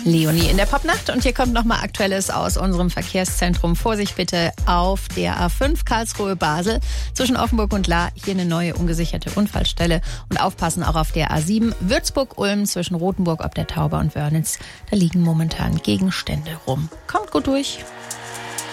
Leonie in der Popnacht. Und hier kommt nochmal Aktuelles aus unserem Verkehrszentrum. Vorsicht bitte auf der A5 Karlsruhe-Basel zwischen Offenburg und Lahr. Hier eine neue ungesicherte Unfallstelle. Und aufpassen auch auf der A7 Würzburg-Ulm zwischen Rothenburg ob der Tauber und Wörnitz. Da liegen momentan Gegenstände rum. Kommt gut durch.